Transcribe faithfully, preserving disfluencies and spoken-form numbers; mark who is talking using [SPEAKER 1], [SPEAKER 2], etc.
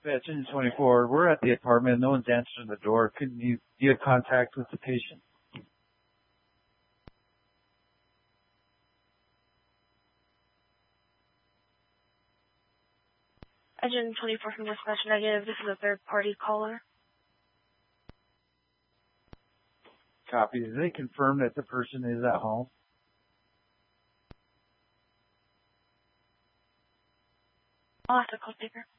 [SPEAKER 1] Dispatch Engine twenty-four, we're at the apartment. No one's answering the door. Couldn't you, you have contact with the patient?
[SPEAKER 2] Engine twenty-four from Dispatch Negative. This is a third-party caller.
[SPEAKER 1] Copy. Did they confirm that the person is at home?
[SPEAKER 2] I'll have to call taker.